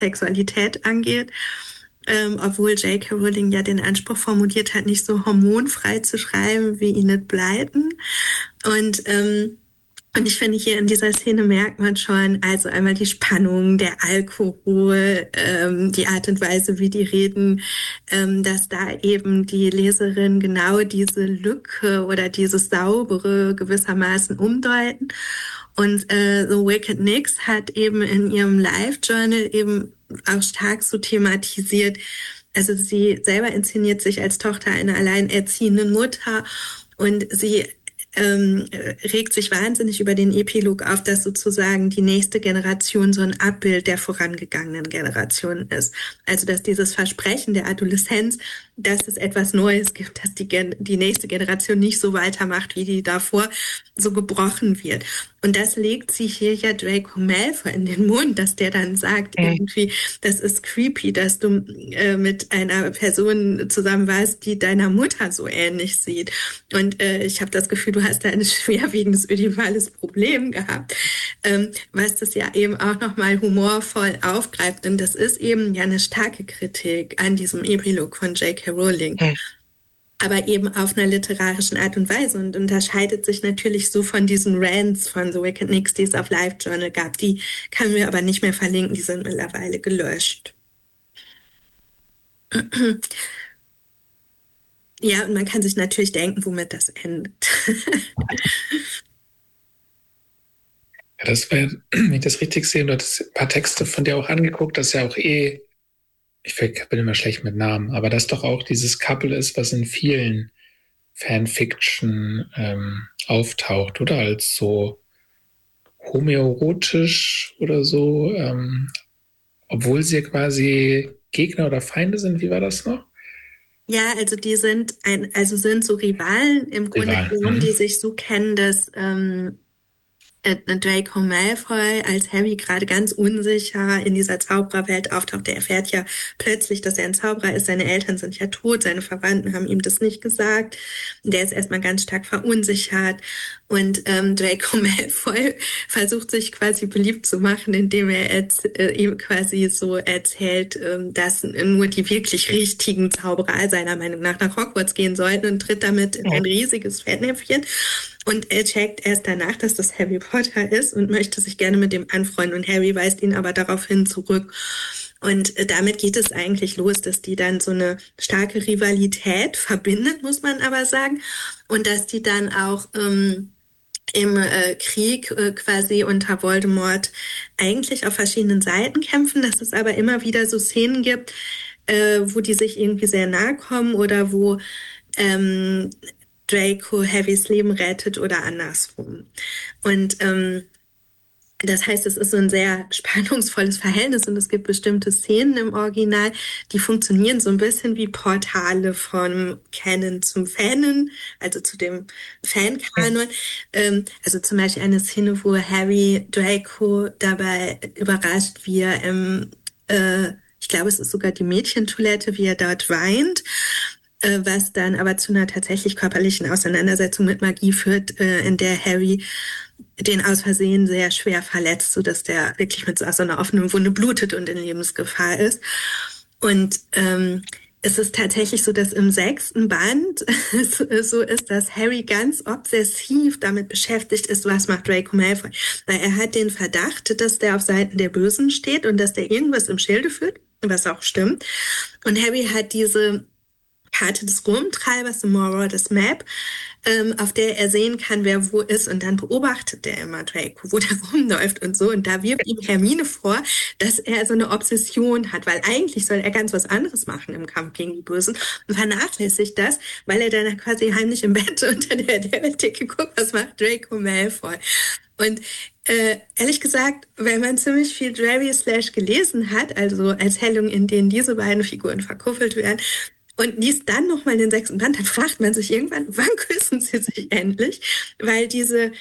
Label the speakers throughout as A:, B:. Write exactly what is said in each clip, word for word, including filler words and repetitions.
A: Sexualität angeht. Ähm, obwohl J K. Rowling ja den Anspruch formuliert hat, nicht so hormonfrei zu schreiben wie Enid Blyton. Und ähm, Und ich finde, hier in dieser Szene merkt man schon, also einmal die Spannung, der Alkohol, ähm, die Art und Weise, wie die reden, ähm, dass da eben die Leserin genau diese Lücke oder dieses Saubere gewissermaßen umdeuten. Und äh, The Wicked Nix hat eben in ihrem Live-Journal eben auch stark so thematisiert. Also sie selber inszeniert sich als Tochter einer alleinerziehenden Mutter und sie ähm, regt sich wahnsinnig über den Epilog auf, dass sozusagen die nächste Generation so ein Abbild der vorangegangenen Generation ist. Also dass dieses Versprechen der Adoleszenz, dass es etwas Neues gibt, dass die, Gen- die nächste Generation nicht so weitermacht wie die davor, so gebrochen wird. Und das legt sie hier ja Draco Malfoy in den Mund, dass der dann sagt,
B: Mhm.
A: irgendwie, das ist creepy, dass du äh, mit einer Person zusammen warst, die deiner Mutter so ähnlich sieht. Und äh, ich habe das Gefühl, du hast da ein schwerwiegendes ödipales Problem gehabt, ähm, was das ja eben auch nochmal humorvoll aufgreift. Und das ist eben ja eine starke Kritik an diesem Epilog von J K. Rowling,
B: Mhm.
A: aber eben auf einer literarischen Art und Weise und unterscheidet sich natürlich so von diesen Rants von The Wicked Nix, die es auf LiveJournal gab. Die können wir aber nicht mehr verlinken, die sind mittlerweile gelöscht. Ja, und man kann sich natürlich denken, womit das endet.
C: Ja, das war, wenn ich das richtig sehe, du hattest ein paar Texte von dir auch angeguckt, das ist ja auch eh, ich bin immer schlecht mit Namen, aber das doch auch dieses Couple ist, was in vielen Fanfiction ähm, auftaucht, oder? Als so homoerotisch oder so, ähm, obwohl sie quasi Gegner oder Feinde sind. Wie war das noch?
A: Ja, also die sind ein, also sind so Rivalen im Grunde
C: Rival.
A: genommen,
C: Mhm.
A: die sich so kennen, dass ähm, äh, Draco Malfoy, als Harry gerade ganz unsicher in dieser Zaubererwelt auftaucht, der erfährt ja plötzlich, dass er ein Zauberer ist. Seine Eltern sind ja tot, seine Verwandten haben ihm das nicht gesagt. Der ist erstmal ganz stark verunsichert. Und ähm, Draco Malfoy versucht sich quasi beliebt zu machen, indem er erz- äh, ihm quasi so erzählt, ähm, dass nur die wirklich richtigen Zauberer seiner Meinung nach nach Hogwarts gehen sollten und tritt damit in ein riesiges Fettnäpfchen. Und er checkt erst danach, dass das Harry Potter ist und möchte sich gerne mit dem anfreunden. Und Harry weist ihn aber daraufhin zurück. Und äh, damit geht es eigentlich los, dass die dann so eine starke Rivalität verbindet, muss man aber sagen. Und dass die dann auch ähm, im äh, Krieg äh, quasi unter Voldemort eigentlich auf verschiedenen Seiten kämpfen, dass es aber immer wieder so Szenen gibt, äh, wo die sich irgendwie sehr nahe kommen oder wo ähm, Draco Harrys Leben rettet oder andersrum. Und ähm, das heißt, es ist so ein sehr spannungsvolles Verhältnis und es gibt bestimmte Szenen im Original, die funktionieren so ein bisschen wie Portale vom Canon zum Fanon, also zu dem Fankanon. Ähm, also zum Beispiel eine Szene, wo Harry Draco dabei überrascht, wie er im, äh, ich glaube, es ist sogar die Mädchentoilette, wie er dort weint, äh, was dann aber zu einer tatsächlich körperlichen Auseinandersetzung mit Magie führt, äh, in der Harry den aus Versehen sehr schwer verletzt, sodass der wirklich mit so aus so einer offenen Wunde blutet und in Lebensgefahr ist. Und ähm, es ist tatsächlich so, dass im sechsten Band es so ist, dass Harry ganz obsessiv damit beschäftigt ist, was macht Draco Malfoy. Weil er hat den Verdacht, dass der auf Seiten der Bösen steht und dass der irgendwas im Schilde führt, was auch stimmt. Und Harry hat diese Karte des Rumtreibers, The Moral, das Map, ähm, auf der er sehen kann, wer wo ist. Und dann beobachtet er immer Draco, wo der rumläuft und so. Und da wirft ihm Hermine vor, dass er so eine Obsession hat, weil eigentlich soll er ganz was anderes machen im Kampf gegen die Bösen und vernachlässigt das, weil er dann quasi heimlich im Bett unter der, der Bettdecke guckt, was macht Draco Malfoy. Und äh, ehrlich gesagt, wenn man ziemlich viel Drarry Slash gelesen hat, also Erzählungen, in denen diese beiden Figuren verkuppelt werden, und liest dann nochmal den sechsten Band, dann fragt man sich irgendwann, wann küssen sie sich endlich? Weil diese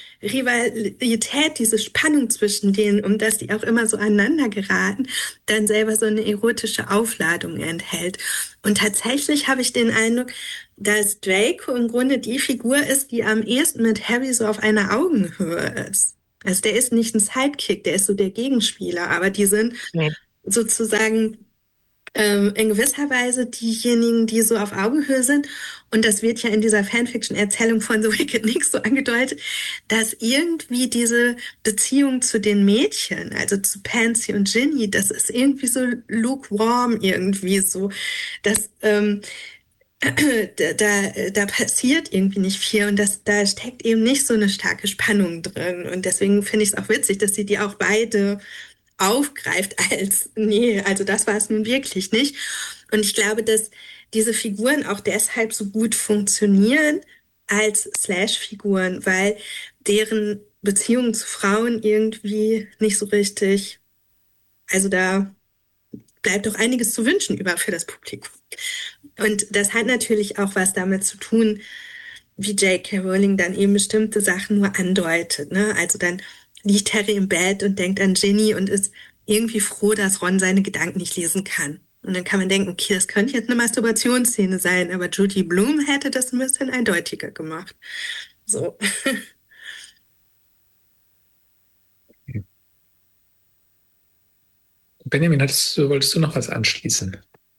A: Rivalität, diese Spannung zwischen denen, um dass die auch immer so aneinander geraten, dann selber so eine erotische Aufladung enthält. Und tatsächlich habe ich den Eindruck, dass Draco im Grunde die Figur ist, die am ehesten mit Harry so auf einer Augenhöhe ist. Also der ist nicht ein Sidekick, der ist so der Gegenspieler, aber die sind sozusagen ähm, in gewisser Weise diejenigen, die so auf Augenhöhe sind. Und das wird ja in dieser Fanfiction-Erzählung von The Wicked Nick so angedeutet, dass irgendwie diese Beziehung zu den Mädchen, also zu Pansy und Ginny, das ist irgendwie so lukewarm irgendwie so, dass ähm, da, da, da passiert irgendwie nicht viel und das, da steckt eben nicht so eine starke Spannung drin. Und deswegen finde ich es auch witzig, dass sie die auch beide aufgreift als, nee, also das war es nun wirklich nicht. Und ich glaube, dass diese Figuren auch deshalb so gut funktionieren als Slash-Figuren, weil deren Beziehung zu Frauen irgendwie nicht so richtig, also da bleibt doch einiges zu wünschen über für das Publikum. Und das hat natürlich auch was damit zu tun, wie J K. Rowling dann eben bestimmte Sachen nur andeutet. Ne? Also dann liegt Harry im Bett und denkt an Ginny und ist irgendwie froh, dass Ron seine Gedanken nicht lesen kann. Und dann kann man denken, okay, das könnte jetzt eine Masturbationsszene sein, aber Judy Blume hätte das ein bisschen eindeutiger gemacht. So.
C: Benjamin, hattest du, wolltest du noch was anschließen?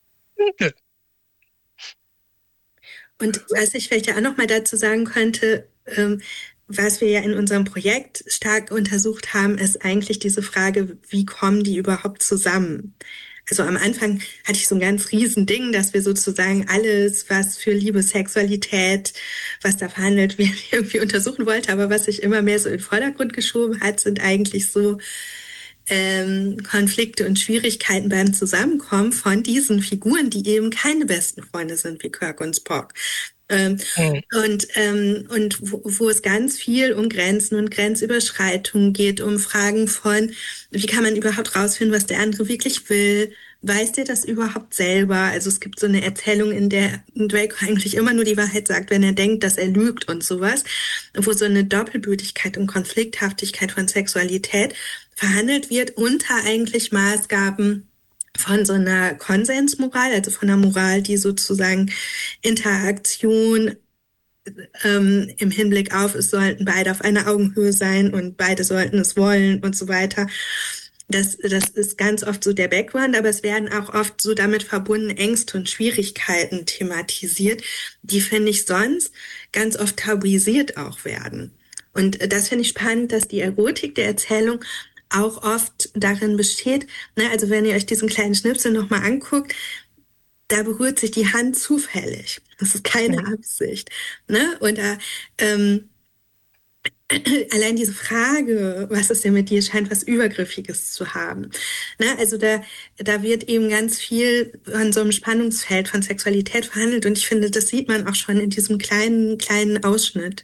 A: Und was ich vielleicht ja auch noch mal dazu sagen könnte, ähm, was wir ja in unserem Projekt stark untersucht haben, ist eigentlich diese Frage, wie kommen die überhaupt zusammen? Also am Anfang hatte ich so ein ganz riesen Ding, dass wir sozusagen alles, was für Liebe, Sexualität, was da verhandelt wird, irgendwie untersuchen wollte. Aber was sich immer mehr so in den Vordergrund geschoben hat, sind eigentlich so ähm, Konflikte und Schwierigkeiten beim Zusammenkommen von diesen Figuren, die eben keine besten Freunde sind wie Kirk und Spock. Ähm,
C: Mhm.
A: und ähm, und wo, wo es ganz viel um Grenzen und Grenzüberschreitungen geht, um Fragen von, wie kann man überhaupt rausfinden, was der andere wirklich will? Weiß der das überhaupt selber? Also es gibt so eine Erzählung, in der Draco eigentlich immer nur die Wahrheit sagt, wenn er denkt, dass er lügt und sowas, wo so eine Doppelbödigkeit und Konflikthaftigkeit von Sexualität verhandelt wird unter eigentlich Maßgaben von so einer Konsensmoral, also von einer Moral, die sozusagen Interaktion ähm, im Hinblick auf, es sollten beide auf einer Augenhöhe sein und beide sollten es wollen und so weiter. Das, das ist ganz oft so der Background, aber es werden auch oft so damit verbunden Ängste und Schwierigkeiten thematisiert, die, finde ich, sonst ganz oft tabuisiert auch werden. Und das finde ich spannend, dass die Erotik der Erzählung auch oft darin besteht, ne, also wenn ihr euch diesen kleinen Schnipsel nochmal anguckt, da berührt sich die Hand zufällig. Das ist keine Absicht. Ne? Und da, ähm, allein diese Frage, was ist denn mit dir, scheint was Übergriffiges zu haben. Ne? Also da, da wird eben ganz viel an so einem Spannungsfeld von Sexualität verhandelt und ich finde, das sieht man auch schon in diesem kleinen, kleinen Ausschnitt.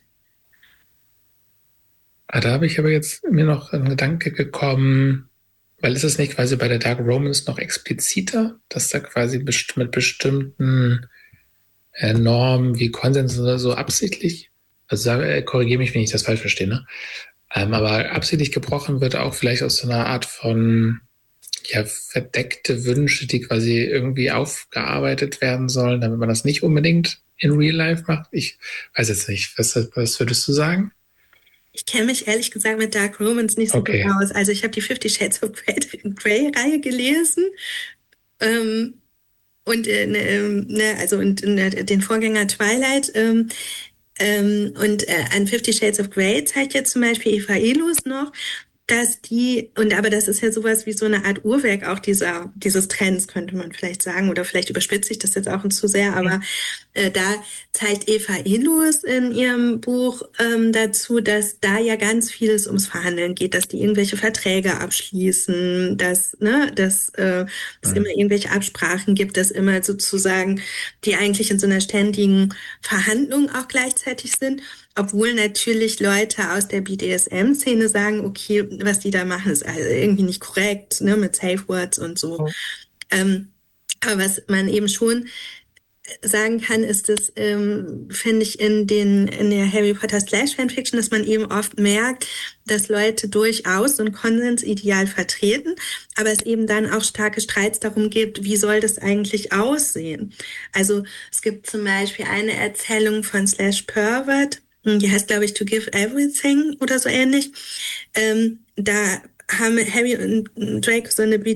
C: Ah, da habe ich aber jetzt mir noch ein Gedanke gekommen, weil ist es nicht quasi bei der Dark Romance noch expliziter, dass da quasi best mit bestimmten äh, Normen wie Konsens oder so absichtlich, also sage, äh, korrigiere mich, wenn ich das falsch verstehe, ne? Ähm, aber absichtlich gebrochen wird auch vielleicht aus so einer Art von ja, verdeckte Wünsche, die quasi irgendwie aufgearbeitet werden sollen, damit man das nicht unbedingt in Real Life macht. Ich weiß jetzt nicht. Was, was würdest du sagen?
A: Ich kenne mich ehrlich gesagt mit Dark Romance nicht so gut
C: Okay.
A: aus. Also ich habe die Fifty Shades of Grey-Reihe gelesen. Ähm, und äh, ne, ne, also und ne, den Vorgänger Twilight. Ähm, ähm, und äh, an Fifty Shades of Grey zeigt jetzt zum Beispiel Eva Elos noch, dass die, und aber das ist ja sowas wie so eine Art Uhrwerk auch dieser, dieses Trends, könnte man vielleicht sagen, oder vielleicht überspitze ich das jetzt auch zu sehr, aber äh, da zeigt Eva Ehlers in ihrem Buch ähm, dazu, dass da ja ganz vieles ums Verhandeln geht, dass die irgendwelche Verträge abschließen, dass, ne, dass äh, es immer
C: Hm.
A: irgendwelche Absprachen gibt, dass immer sozusagen die eigentlich in so einer ständigen Verhandlung auch gleichzeitig sind. Obwohl natürlich Leute aus der B D S M-Szene sagen, okay, was die da machen, ist also irgendwie nicht korrekt, ne, mit Safe Words und so. Ähm, aber was man eben schon sagen kann, ist das, ähm, finde ich, in den in der Harry Potter Slash Fanfiction, dass man eben oft merkt, dass Leute durchaus so ein Konsensideal vertreten, aber es eben dann auch starke Streits darum gibt, wie soll das eigentlich aussehen. Also es gibt zum Beispiel eine Erzählung von Slash Pervert, die heißt, glaube ich, To Give Everything oder so ähnlich. Ähm, da haben Harry und Draco so eine B D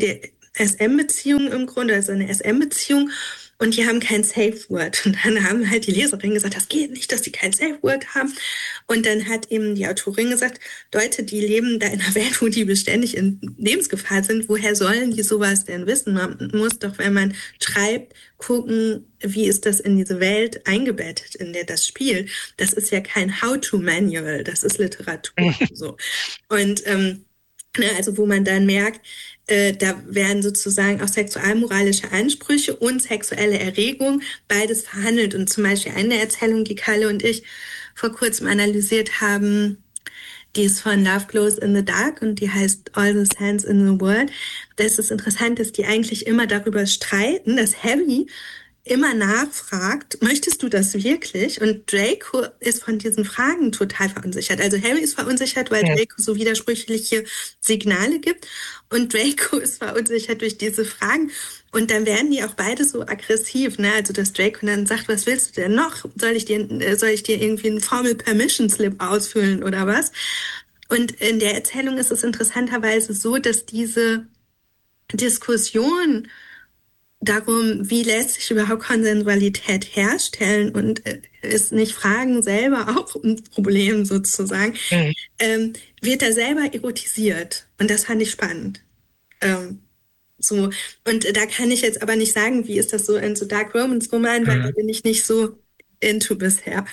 A: S M-Beziehung im Grunde, also eine S M-Beziehung. Und die haben kein Safe Word. Und dann haben halt die Leserinnen gesagt, das geht nicht, dass die kein Safe Word haben. Und dann hat eben die Autorin gesagt, Leute, die leben da in einer Welt, wo die beständig in Lebensgefahr sind. Woher sollen die sowas denn wissen? Man muss doch, wenn man schreibt, gucken, wie ist das in diese Welt eingebettet, in der das spielt. Das ist ja kein How-to-Manual, das ist Literatur. So. Und ähm, ne, also wo man dann merkt, äh, da werden sozusagen auch sexualmoralische Ansprüche und sexuelle Erregung beides verhandelt. Und zum Beispiel eine Erzählung, die Kalle und ich vor kurzem analysiert haben, die ist von Love Glows in the Dark und die heißt All the Sands in the World. Das ist interessant, dass die eigentlich immer darüber streiten, dass Harry immer nachfragt, möchtest du das wirklich? Und Draco ist von diesen Fragen total verunsichert. Also Harry ist verunsichert, weil
B: Ja.
A: Draco so widersprüchliche Signale gibt. Und Draco ist verunsichert durch diese Fragen. Und dann werden die auch beide so aggressiv, ne? Also dass Draco dann sagt, was willst du denn noch? Soll ich dir, äh, soll ich dir irgendwie einen Formal Permission Slip ausfüllen oder was? Und in der Erzählung ist es interessanterweise so, dass diese Diskussion darum, wie lässt sich überhaupt Konsensualität herstellen und äh, ist nicht Fragen selber auch ein Problem sozusagen,
B: Mhm.
A: ähm, wird da selber erotisiert. Und das fand ich spannend. Ähm, so. Und da kann ich jetzt aber nicht sagen, wie ist das so in so Dark Romance Romanen, weil da
C: Mhm.
A: bin ich nicht so into bisher.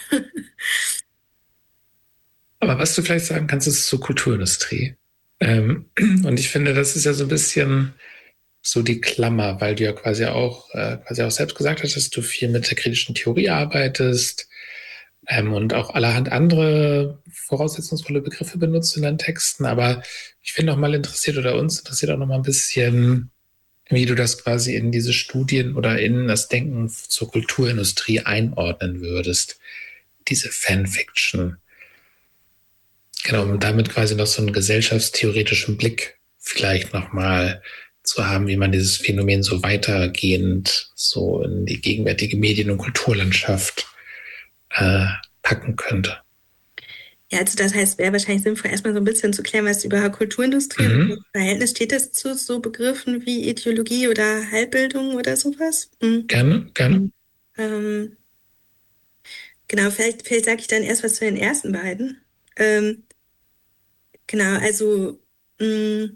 C: Aber was du vielleicht sagen kannst, ist so Kulturindustrie. Ähm, und ich finde, das ist ja so ein bisschen so die Klammer, weil du ja quasi auch, äh, quasi auch selbst gesagt hast, dass du viel mit der kritischen Theorie arbeitest ähm, und auch allerhand andere voraussetzungsvolle Begriffe benutzt in deinen Texten. Aber ich finde auch mal interessiert oder uns interessiert auch noch mal ein bisschen, wie du das quasi in diese Studien oder in das Denken zur Kulturindustrie einordnen würdest, diese Fanfiction. Genau, um damit quasi noch so einen gesellschaftstheoretischen Blick vielleicht nochmal zu haben, wie man dieses Phänomen so weitergehend so in die gegenwärtige Medien- und Kulturlandschaft äh, packen könnte.
A: Ja, also das heißt, wäre wahrscheinlich sinnvoll, erstmal so ein bisschen zu klären, was überhaupt Kulturindustrie und
C: Mhm.
A: im Verhältnis steht das zu so Begriffen wie Ideologie oder Halbbildung oder sowas. Mhm.
C: Gerne, gerne.
A: Ähm, genau, vielleicht, vielleicht sage ich dann erst was zu den ersten beiden. Ähm, genau, also mh,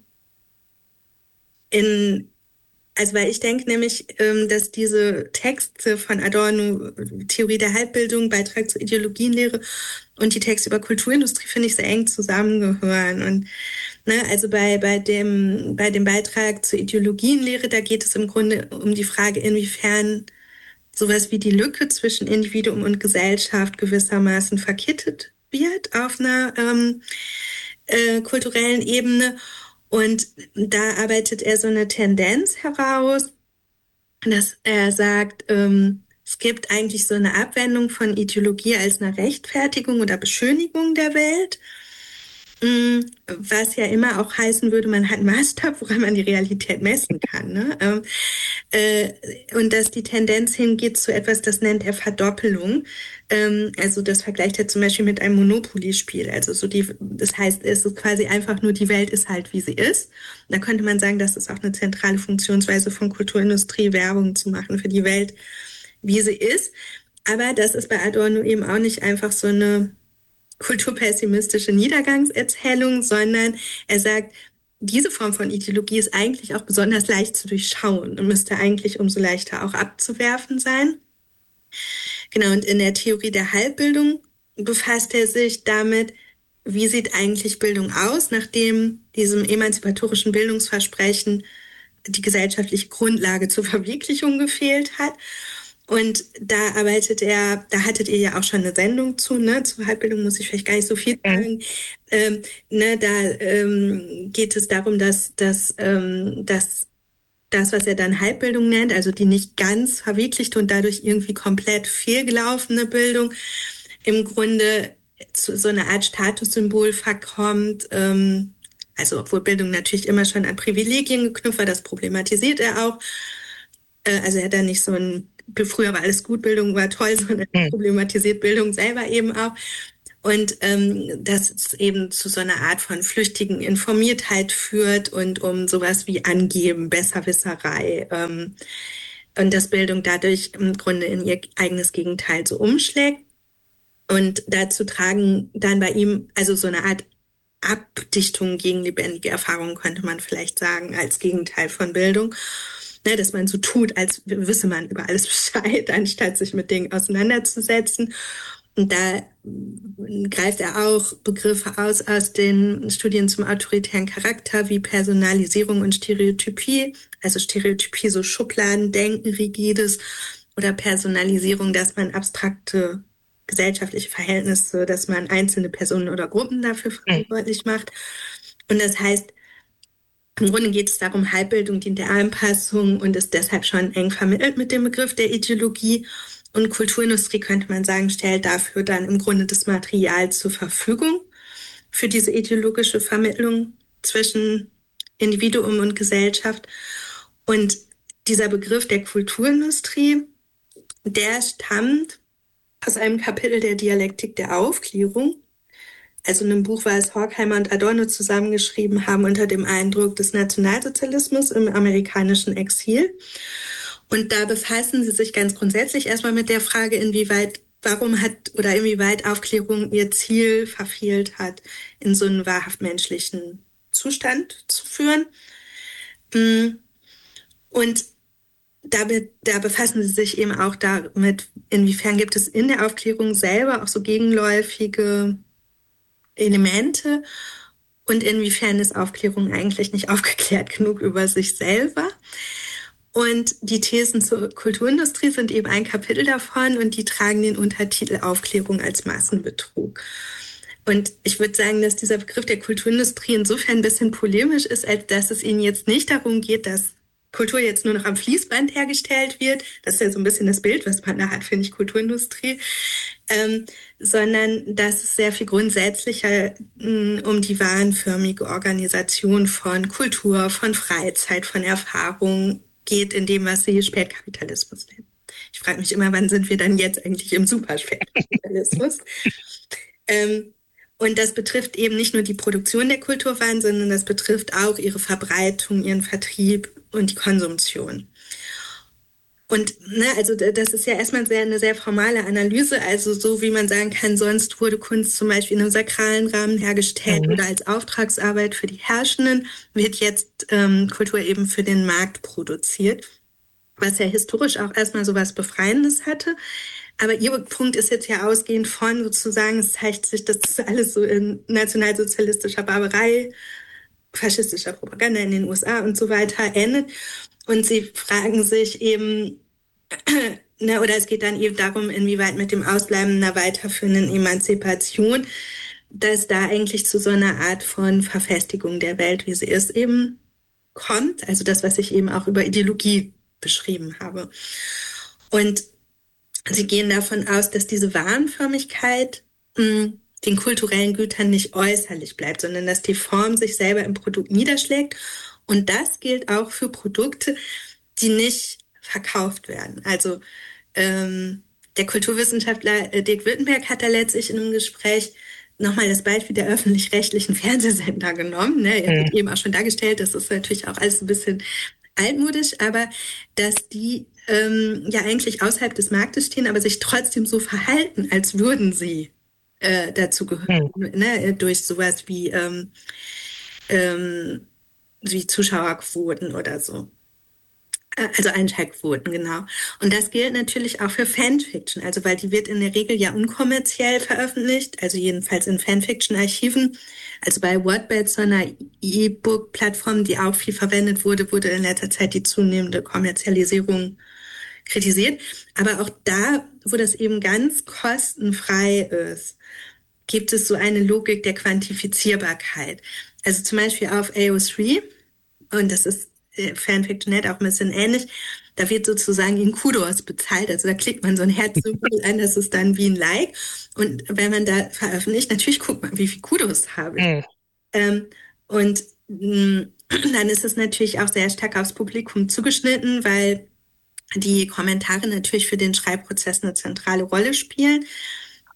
A: in Also weil ich denke nämlich, ähm, dass diese Texte von Adorno, Theorie der Halbbildung, Beitrag zur Ideologienlehre und die Texte über Kulturindustrie, finde ich, sehr eng zusammengehören. Und ne, also bei, bei, dem, bei dem Beitrag zur Ideologienlehre, da geht es im Grunde um die Frage, inwiefern sowas wie die Lücke zwischen Individuum und Gesellschaft gewissermaßen verkittet wird auf einer ähm, äh, kulturellen Ebene. Und da arbeitet er so eine Tendenz heraus, dass er sagt, ähm, es gibt eigentlich so eine Abwendung von Ideologie als eine Rechtfertigung oder Beschönigung der Welt, mm, was ja immer auch heißen würde, man hat einen Maßstab, woran man die Realität messen kann. Ne? Ähm, äh, und dass die Tendenz hingeht zu etwas, das nennt er Verdoppelung. Ähm, also das vergleicht er zum Beispiel mit einem Monopoly-Spiel. Also so die, das heißt, es ist quasi einfach nur, die Welt ist halt, wie sie ist. Da könnte man sagen, das ist auch eine zentrale Funktionsweise von Kulturindustrie, Werbung zu machen für die Welt, wie sie ist. Aber das ist bei Adorno eben auch nicht einfach so eine kulturpessimistische Niedergangserzählung, sondern er sagt, diese Form von Ideologie ist eigentlich auch besonders leicht zu durchschauen und müsste eigentlich umso leichter auch abzuwerfen sein. Genau, und in der Theorie der Halbbildung befasst er sich damit, wie sieht eigentlich Bildung aus, nachdem diesem emanzipatorischen Bildungsversprechen die gesellschaftliche Grundlage zur Verwirklichung gefehlt hat. Und da arbeitet er, da hattet ihr ja auch schon eine Sendung zu, ne? Zur Halbbildung muss ich vielleicht gar nicht so viel sagen. Ähm, ne, da ähm, geht es darum, dass, dass, ähm, dass das, was er dann Halbbildung nennt, also die nicht ganz verwirklichte und dadurch irgendwie komplett fehlgelaufene Bildung, im Grunde zu so einer Art Statussymbol verkommt. Ähm, also obwohl Bildung natürlich immer schon an Privilegien geknüpft war, das problematisiert er auch. Äh, also er hat da nicht so ein, früher war alles gut, Bildung war toll, sondern
B: Mhm.
A: problematisiert Bildung selber eben auch. Und ähm, dass es eben zu so einer Art von flüchtigen Informiertheit führt und um sowas wie Angeben, Besserwisserei. Ähm, und dass Bildung dadurch im Grunde in ihr eigenes Gegenteil so umschlägt. Und dazu tragen dann bei ihm also so eine Art Abdichtung gegen lebendige Erfahrungen, könnte man vielleicht sagen, als Gegenteil von Bildung. Ne, dass man so tut, als wisse man über alles Bescheid, anstatt sich mit Dingen auseinanderzusetzen. Und da greift er auch Begriffe aus aus den Studien zum autoritären Charakter wie Personalisierung und Stereotypie. Also Stereotypie, so Schubladendenken, rigides, oder Personalisierung, dass man abstrakte gesellschaftliche Verhältnisse, dass man einzelne Personen oder Gruppen dafür verantwortlich macht. Und das heißt, im Grunde geht es darum, Halbbildung dient der Anpassung und ist deshalb schon eng vermittelt mit dem Begriff der Ideologie. Und Kulturindustrie, könnte man sagen, stellt dafür dann im Grunde das Material zur Verfügung für diese ideologische Vermittlung zwischen Individuum und Gesellschaft. Und dieser Begriff der Kulturindustrie, der stammt aus einem Kapitel der Dialektik der Aufklärung. Also in einem Buch, was Horkheimer und Adorno zusammengeschrieben haben unter dem Eindruck des Nationalsozialismus im amerikanischen Exil. Und da befassen sie sich ganz grundsätzlich erstmal mit der Frage, inwieweit, warum hat oder inwieweit Aufklärung ihr Ziel verfehlt hat, in so einen wahrhaft menschlichen Zustand zu führen. Und da, da befassen sie sich eben auch damit, inwiefern gibt es in der Aufklärung selber auch so gegenläufige Elemente und inwiefern ist Aufklärung eigentlich nicht aufgeklärt genug über sich selber. Und die Thesen zur Kulturindustrie sind eben ein Kapitel davon und die tragen den Untertitel Aufklärung als Massenbetrug. Und ich würde sagen, dass dieser Begriff der Kulturindustrie insofern ein bisschen polemisch ist, als dass es ihnen jetzt nicht darum geht, dass Kultur jetzt nur noch am Fließband hergestellt wird. Das ist ja so ein bisschen das Bild, was man da hat, finde ich, Kulturindustrie. Ähm, sondern dass es sehr viel grundsätzlicher mh, um die warenförmige Organisation von Kultur, von Freizeit, von Erfahrung geht, in dem, was sie Spätkapitalismus nennen. Ich frage mich immer, wann sind wir dann jetzt eigentlich im Superspätkapitalismus? ähm, Und das betrifft eben nicht nur die Produktion der Kulturwaren, sondern das betrifft auch ihre Verbreitung, ihren Vertrieb und die Konsumtion. Und ne, also das ist ja erstmal sehr, eine sehr formale Analyse, also so wie man sagen kann, sonst wurde Kunst zum Beispiel in einem sakralen Rahmen hergestellt mhm. oder als Auftragsarbeit für die Herrschenden, wird jetzt ähm, Kultur eben für den Markt produziert, was ja historisch auch erstmal so was Befreiendes hatte. Aber ihr Punkt ist jetzt ja ausgehend von sozusagen, es zeigt sich, dass das alles so in nationalsozialistischer Barbarei, faschistischer Propaganda in den U S A und so weiter endet. Und sie fragen sich eben, ne, oder es geht dann eben darum, inwieweit mit dem Ausbleiben einer weiterführenden Emanzipation, dass da eigentlich zu so einer Art von Verfestigung der Welt, wie sie ist, eben kommt. Also das, was ich eben auch über Ideologie beschrieben habe. Und sie gehen davon aus, dass diese Warenförmigkeit mh, den kulturellen Gütern nicht äußerlich bleibt, sondern dass die Form sich selber im Produkt niederschlägt. Und das gilt auch für Produkte, die nicht verkauft werden. Also ähm, der Kulturwissenschaftler Dirk Württemberg hat da letztlich in einem Gespräch nochmal das Beispiel der öffentlich-rechtlichen Fernsehsender genommen. Ne? Er wird mhm. eben auch schon dargestellt, das ist natürlich auch alles ein bisschen altmodisch, aber dass die ähm, ja eigentlich außerhalb des Marktes stehen, aber sich trotzdem so verhalten, als würden sie äh, dazu gehören, mhm. ne? Durch sowas wie, ähm, ähm, wie Zuschauerquoten oder so. Also Einschaltquoten, genau. Und das gilt natürlich auch für Fanfiction, also weil die wird in der Regel ja unkommerziell veröffentlicht, also jedenfalls in Fanfiction-Archiven. Also bei Wattpad, so einer E-Book-Plattform, die auch viel verwendet wurde, wurde in letzter Zeit die zunehmende Kommerzialisierung kritisiert. Aber auch da, wo das eben ganz kostenfrei ist, gibt es so eine Logik der Quantifizierbarkeit. Also zum Beispiel auf A O drei, und das ist Fanfiction.net auch ein bisschen ähnlich, da wird sozusagen in Kudos bezahlt, also da klickt man so ein Herzsymbol an, das ist dann wie ein Like, und wenn man da veröffentlicht, natürlich guckt man, wie viel Kudos habe ich. Mhm. Ähm, und mh, dann ist es natürlich auch sehr stark aufs Publikum zugeschnitten, weil die Kommentare natürlich für den Schreibprozess eine zentrale Rolle spielen.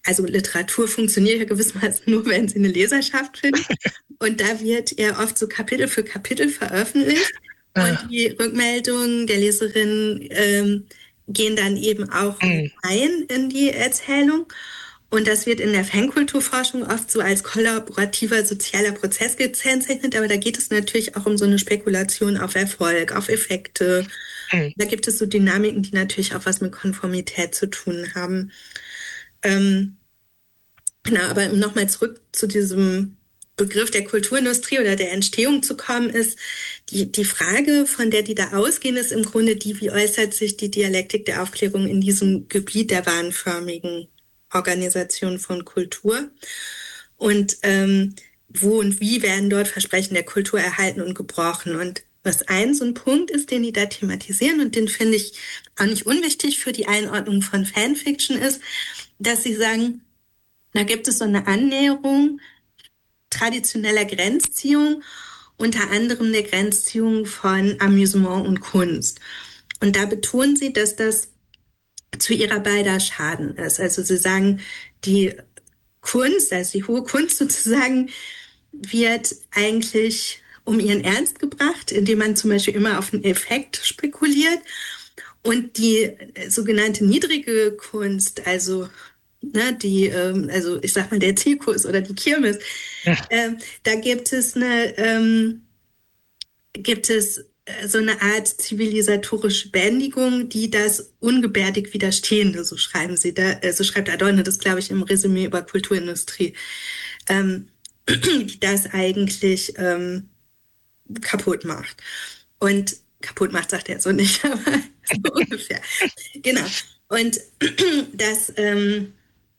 A: also Literatur funktioniert ja gewissermaßen nur, wenn sie eine Leserschaft findet. Und da wird er oft so Kapitel für Kapitel veröffentlicht. Und
C: Ah,
A: die Rückmeldungen der Leserin ähm, gehen dann eben auch mit
B: mm,
A: ein in die Erzählung. Und das wird in der Fankulturforschung oft so als kollaborativer sozialer Prozess gekennzeichnet. Aber da geht es natürlich auch um so eine Spekulation auf Erfolg, auf Effekte.
B: mm,
A: Da gibt es so Dynamiken, die natürlich auch was mit Konformität zu tun haben. Ähm, genau, aber um nochmal zurück zu diesem Begriff der Kulturindustrie oder der Entstehung zu kommen, ist die, die Frage, von der die da ausgehen, ist im Grunde die, wie äußert sich die Dialektik der Aufklärung in diesem Gebiet der wahnförmigen Organisation von Kultur und ähm, wo und wie werden dort Versprechen der Kultur erhalten und gebrochen. Und was ein so ein Punkt ist, den die da thematisieren und den finde ich auch nicht unwichtig für die Einordnung von Fanfiction ist, dass sie sagen, da gibt es so eine Annäherung traditioneller Grenzziehung, unter anderem der Grenzziehung von Amüsement und Kunst. Und da betonen sie, dass das zu ihrer beider Schaden ist. Also sie sagen, die Kunst, also die hohe Kunst sozusagen, wird eigentlich um ihren Ernst gebracht, indem man zum Beispiel immer auf einen Effekt spekuliert. Und die sogenannte niedrige Kunst, also ne, die, ähm, also ich sag mal der Zirkus oder die Kirmes,
B: ja,
A: ähm, da gibt es eine, ähm, gibt es äh, so eine Art zivilisatorische Bändigung, die das ungebärdig Widerstehende, so schreiben sie da, äh, so schreibt Adorno das, glaube ich, im Resümee über Kulturindustrie, ähm, die das eigentlich ähm, kaputt macht. Und kaputt macht, sagt er so nicht, aber so ungefähr. Genau. Und das, ähm,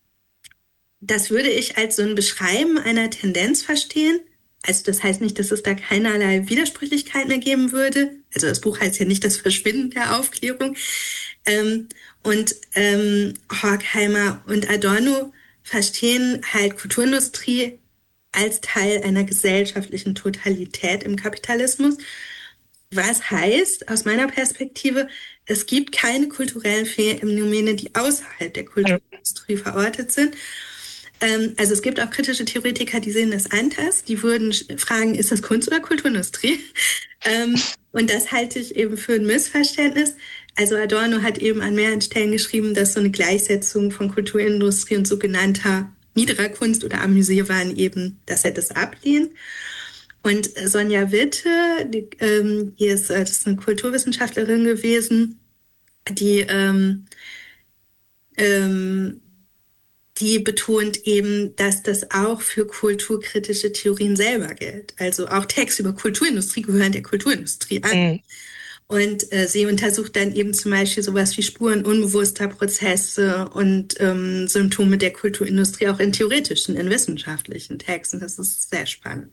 A: das würde ich als so ein Beschreiben einer Tendenz verstehen. Also das heißt nicht, dass es da keinerlei Widersprüchlichkeiten ergeben würde. Also das Buch heißt ja nicht das Verschwinden der Aufklärung. Ähm, und ähm, Horkheimer und Adorno verstehen halt Kulturindustrie als Teil einer gesellschaftlichen Totalität im Kapitalismus. Was heißt, aus meiner Perspektive, es gibt keine kulturellen Phänomene, die außerhalb der
B: ja,
A: Kulturindustrie verortet sind. Ähm, also es gibt auch kritische Theoretiker, die sehen das anders. Die würden fragen, ist das Kunst oder Kulturindustrie? Ähm, und das halte ich eben für ein Missverständnis. Also Adorno hat eben an mehreren Stellen geschrieben, dass so eine Gleichsetzung von Kulturindustrie und sogenannter niederer Kunst oder Amüsierwaren eben, dass er das ablehnt. Und Sonja Witte, die, ähm, die ist, äh, das ist eine Kulturwissenschaftlerin gewesen, die, ähm, ähm, die betont eben, dass das auch für kulturkritische Theorien selber gilt. Also auch Texte über Kulturindustrie gehören der Kulturindustrie an.
B: mm,
A: Und äh, sie untersucht dann eben zum Beispiel sowas wie Spuren unbewusster Prozesse und ähm, Symptome der Kulturindustrie auch in theoretischen, in wissenschaftlichen Texten. Das ist sehr spannend.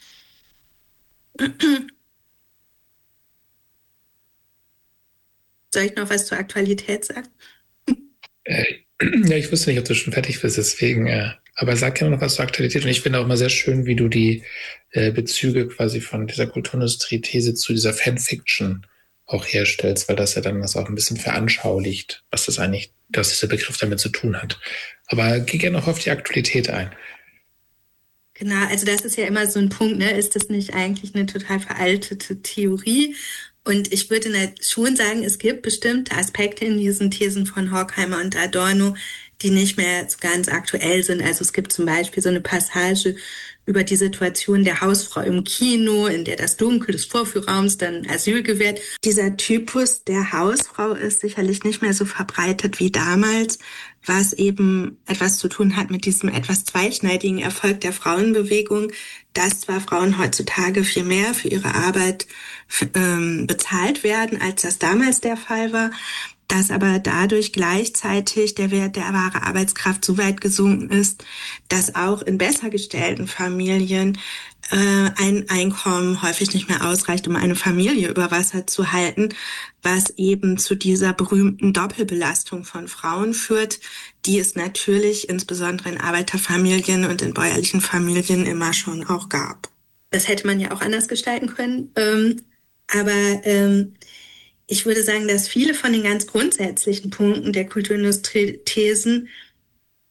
A: Soll ich noch was zur Aktualität sagen?
C: äh, ja, ich wusste nicht, ob du schon fertig bist, deswegen, äh, aber sag gerne noch was zur Aktualität. Und ich finde auch immer sehr schön, wie du die äh, Bezüge quasi von dieser Kulturindustrie-These zu dieser Fanfiction auch herstellst, weil das ja dann das auch ein bisschen veranschaulicht, was das eigentlich, dass dieser Begriff damit zu tun hat. Aber geh gerne noch auf die Aktualität ein.
A: Genau, also das ist ja immer so ein Punkt, ne? Ist das nicht eigentlich eine total veraltete Theorie? Und ich würde schon sagen, es gibt bestimmte Aspekte in diesen Thesen von Horkheimer und Adorno, die nicht mehr so ganz aktuell sind. Also es gibt zum Beispiel so eine Passage über die Situation der Hausfrau im Kino, in der das Dunkel des Vorführraums dann Asyl gewährt. Dieser Typus der Hausfrau ist sicherlich nicht mehr so verbreitet wie damals, was eben etwas zu tun hat mit diesem etwas zweischneidigen Erfolg der Frauenbewegung, dass zwar Frauen heutzutage viel mehr für ihre Arbeit ähm, bezahlt werden, als das damals der Fall war, dass aber dadurch gleichzeitig der Wert der wahre Arbeitskraft so weit gesunken ist, dass auch in besser gestellten Familien äh, ein Einkommen häufig nicht mehr ausreicht, um eine Familie über Wasser zu halten, was eben zu dieser berühmten Doppelbelastung von Frauen führt, die es natürlich insbesondere in Arbeiterfamilien und in bäuerlichen Familien immer schon auch gab. Das hätte man ja auch anders gestalten können, ähm, aber ähm, ich würde sagen, dass viele von den ganz grundsätzlichen Punkten der Kulturindustrie-Thesen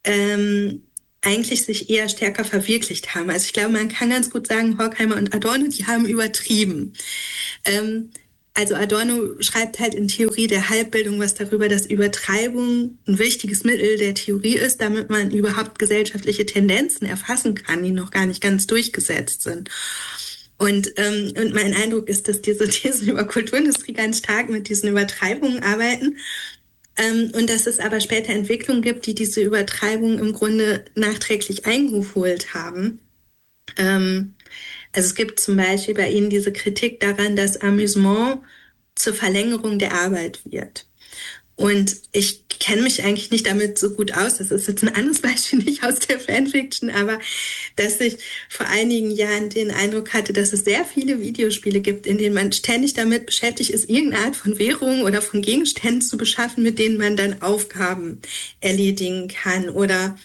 A: ähm, eigentlich sich eher stärker verwirklicht haben. Also ich glaube, man kann ganz gut sagen, Horkheimer und Adorno, die haben übertrieben. Ähm, also Adorno schreibt halt in Theorie der Halbbildung was darüber, dass Übertreibung ein wichtiges Mittel der Theorie ist, damit man überhaupt gesellschaftliche Tendenzen erfassen kann, die noch gar nicht ganz durchgesetzt sind. Und, ähm, und mein Eindruck ist, dass diese Thesen über Kulturindustrie ganz stark mit diesen Übertreibungen arbeiten. Ähm, und dass es aber später Entwicklungen gibt, die diese Übertreibung im Grunde nachträglich eingeholt haben. Ähm, also es gibt zum Beispiel bei Ihnen diese Kritik daran, dass Amüsement zur Verlängerung der Arbeit wird. Und ich kenne mich eigentlich nicht damit so gut aus. Das ist jetzt ein anderes Beispiel, nicht aus der Fanfiction, aber dass ich vor einigen Jahren den Eindruck hatte, dass es sehr viele Videospiele gibt, in denen man ständig damit beschäftigt ist, irgendeine Art von Währung oder von Gegenständen zu beschaffen, mit denen man dann Aufgaben erledigen kann. Oder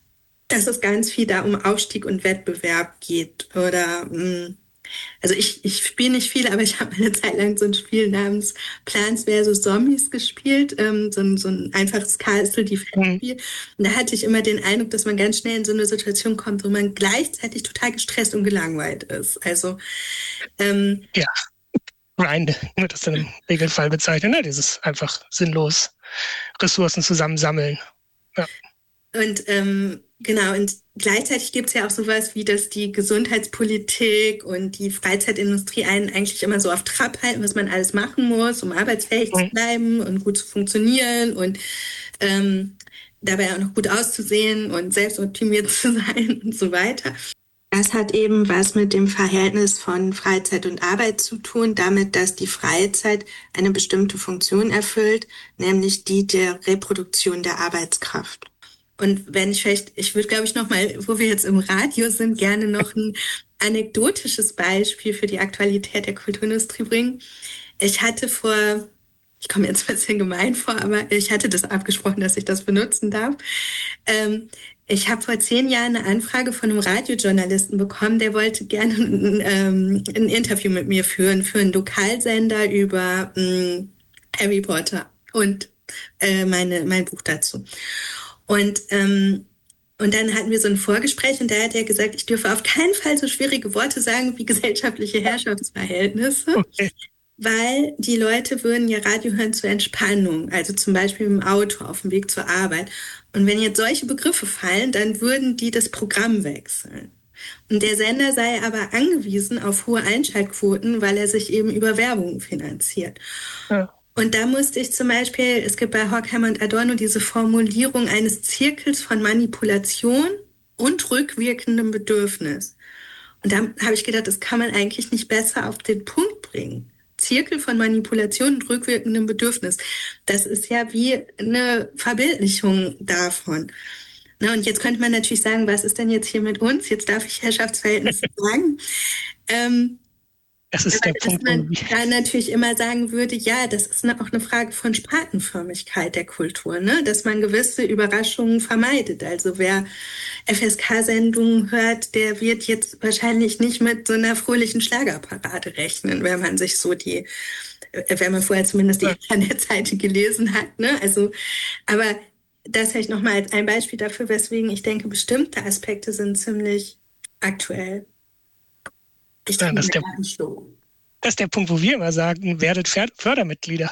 A: dass es ganz viel da um Aufstieg und Wettbewerb geht. Oder mh, also ich, ich spiele nicht viel, aber ich habe eine Zeit lang so ein Spiel namens Plants versus. Zombies gespielt, ähm, so, ein, so ein einfaches Castle-Defense-Spiel. Und da hatte ich immer den Eindruck, dass man ganz schnell in so eine Situation kommt, wo man gleichzeitig total gestresst und gelangweilt ist. Also ähm,
B: ja, Grind wird das dann im Regelfall bezeichnet, ne? Dieses einfach sinnlos Ressourcen zusammensammeln. Ja.
A: Und ähm, genau, und gleichzeitig gibt es ja auch sowas wie, dass die Gesundheitspolitik und die Freizeitindustrie einen eigentlich immer so auf Trab halten, was man alles machen muss, um arbeitsfähig mhm. zu bleiben und gut zu funktionieren und ähm, dabei auch noch gut auszusehen und selbstoptimiert zu sein und so weiter. Das hat eben was mit dem Verhältnis von Freizeit und Arbeit zu tun, damit, dass die Freizeit eine bestimmte Funktion erfüllt, nämlich die der Reproduktion der Arbeitskraft. Und wenn ich vielleicht, ich würde, glaube ich, noch mal, wo wir jetzt im Radio sind, gerne noch ein anekdotisches Beispiel für die Aktualität der Kulturindustrie bringen. Ich hatte vor, ich komme jetzt ein bisschen gemein vor, aber ich hatte das abgesprochen, dass ich das benutzen darf. Ähm, ich habe vor zehn Jahren eine Anfrage von einem Radiojournalisten bekommen, der wollte gerne ein, ähm, ein Interview mit mir führen für einen Lokalsender über ähm, Harry Potter und äh, meine, mein Buch dazu. Und, ähm, und dann hatten wir so ein Vorgespräch und da hat er gesagt, ich dürfe auf keinen Fall so schwierige Worte sagen wie gesellschaftliche Herrschaftsverhältnisse, okay. Weil die Leute würden ja Radio hören zur Entspannung, also zum Beispiel im Auto auf dem Weg zur Arbeit. Und wenn jetzt solche Begriffe fallen, dann würden die das Programm wechseln. Und der Sender sei aber angewiesen auf hohe Einschaltquoten, weil er sich eben über Werbung finanziert. Ja. Und da musste ich zum Beispiel, es gibt bei Horkheimer und Adorno diese Formulierung eines Zirkels von Manipulation und rückwirkendem Bedürfnis. Und da habe ich gedacht, das kann man eigentlich nicht besser auf den Punkt bringen. Zirkel von Manipulation und rückwirkendem Bedürfnis. Das ist ja wie eine Verbildlichung davon. Na, und jetzt könnte man natürlich sagen, was ist denn jetzt hier mit uns? Jetzt darf ich Herrschaftsverhältnisse sagen. Ähm,
B: Das ist der
A: dass
B: Punkt,
A: man da natürlich immer sagen würde, ja, das ist auch eine Frage von Spartenförmigkeit der Kultur, ne? Dass man gewisse Überraschungen vermeidet. Also wer F S K-Sendungen hört, der wird jetzt wahrscheinlich nicht mit so einer fröhlichen Schlagerparade rechnen, wenn man sich so die, wenn man vorher zumindest die ja. Internetseite gelesen hat, ne? Also, aber das vielleicht nochmal als ein Beispiel dafür, weswegen ich denke, bestimmte Aspekte sind ziemlich aktuell. Ich
B: ja, das, ist der, das ist der Punkt, wo wir immer sagen, werdet Fördermitglieder.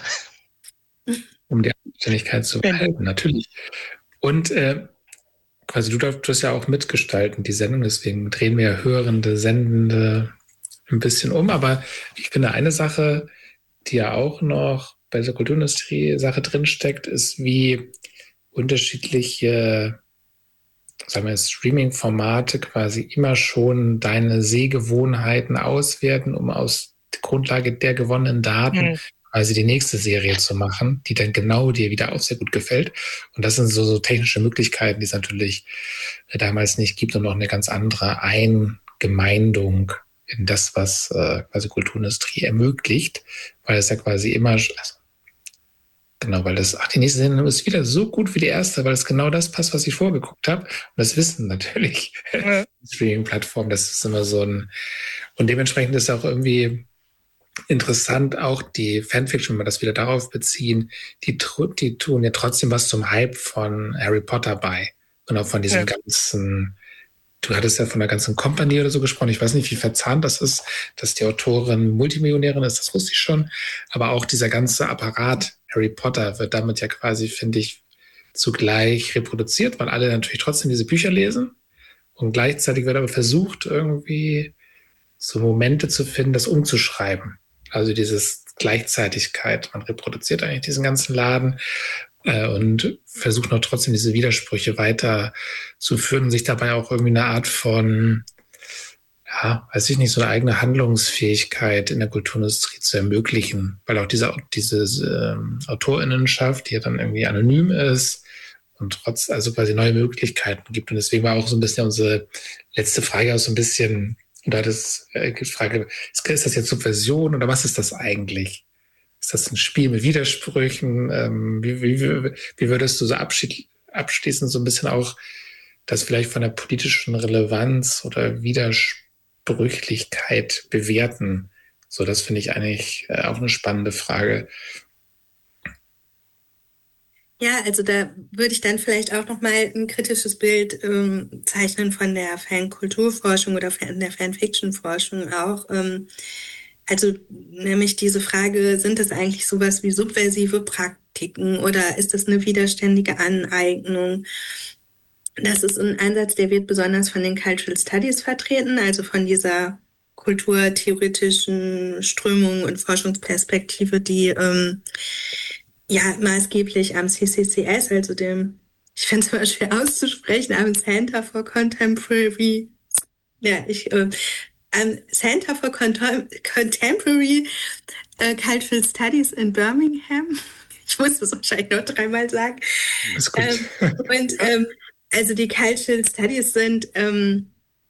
C: Um die Anständigkeit zu behalten, natürlich. Und äh, quasi du darfst ja auch mitgestalten, die Sendung, deswegen drehen wir ja Hörende, Sendende ein bisschen um. Aber ich finde, eine Sache, die ja auch noch bei der Kulturindustrie-Sache drinsteckt, ist, wie unterschiedliche sagen wir, Streaming-Formate quasi immer schon deine Sehgewohnheiten auswerten, um aus der Grundlage der gewonnenen Daten mhm. quasi die nächste Serie zu machen, die dann genau dir wieder auch sehr gut gefällt. Und das sind so, so technische Möglichkeiten, die es natürlich damals nicht gibt und noch eine ganz andere Eingemeindung in das, was äh, quasi Kulturindustrie ermöglicht, weil es ja quasi immer, also genau, weil das, ach, die nächste Sendung ist wieder so gut wie die erste, weil es genau das passt, was ich vorgeguckt habe. Und das wissen natürlich ja. Streaming-Plattformen, das ist immer so ein, und dementsprechend ist auch irgendwie interessant, auch die Fanfiction, wenn wir das wieder darauf beziehen, die, die tun ja trotzdem was zum Hype von Harry Potter bei. Und auch von diesem
B: Ja.
C: ganzen, du hattest ja von der ganzen Company oder so gesprochen. Ich weiß nicht, wie verzahnt das ist, dass die Autorin Multimillionärin ist, das wusste ich schon. Aber auch dieser ganze Apparat Harry Potter wird damit ja quasi, finde ich, zugleich reproduziert, weil alle natürlich trotzdem diese Bücher lesen. Und gleichzeitig wird aber versucht, irgendwie so Momente zu finden, das umzuschreiben. Also dieses Gleichzeitigkeit. Man reproduziert eigentlich diesen ganzen Laden äh, und versucht noch trotzdem diese Widersprüche weiterzuführen und sich dabei auch irgendwie eine Art von, ja, weiß ich nicht, so eine eigene Handlungsfähigkeit in der Kulturindustrie zu ermöglichen. Weil auch diese, diese ähm, AutorInnenschaft, die ja dann irgendwie anonym ist, und trotz, also quasi neue Möglichkeiten gibt. Und deswegen war auch so ein bisschen unsere letzte Frage auch so ein bisschen, und da hat es äh, gefragt, ist, ist das jetzt Subversion oder was ist das eigentlich? Ist das ein Spiel mit Widersprüchen? Ähm, wie, wie, wie würdest du so abschied, abschließend so ein bisschen auch das vielleicht von der politischen Relevanz oder Widersprüchlichkeit bewerten? So, das finde ich eigentlich äh, auch eine spannende Frage.
A: Ja, also da würde ich dann vielleicht auch nochmal ein kritisches Bild ähm, zeichnen von der Fankulturforschung oder Fan, der Fanfiction-Forschung auch. Ähm, also nämlich diese Frage, sind das eigentlich sowas wie subversive Praktiken oder ist das eine widerständige Aneignung? Das ist ein Ansatz, der wird besonders von den Cultural Studies vertreten, also von dieser kulturtheoretischen Strömung und Forschungsperspektive, die ähm, ja maßgeblich am C C C S, also dem, ich finde es immer schwer auszusprechen, am Center for Contemporary, ja, ich, äh, am Center for Contem Contemporary äh, Cultural Studies in Birmingham. Ich muss das wahrscheinlich noch dreimal sagen.
C: Ist gut.
A: Ähm, und ähm, also die Cultural Studies sind ähm,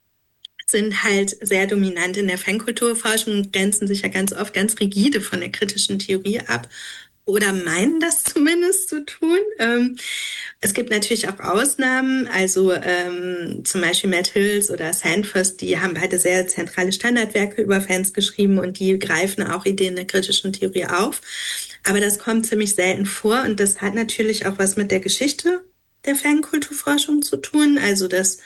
A: sind halt sehr dominant in der Fankulturforschung und grenzen sich ja ganz oft ganz rigide von der kritischen Theorie ab oder meinen das zumindest zu tun. Ähm, es gibt natürlich auch Ausnahmen, also ähm, zum Beispiel Matt Hills oder Sandford, die haben beide sehr zentrale Standardwerke über Fans geschrieben und die greifen auch Ideen der kritischen Theorie auf. Aber das kommt ziemlich selten vor und das hat natürlich auch was mit der Geschichte der Fankulturforschung zu tun. Also das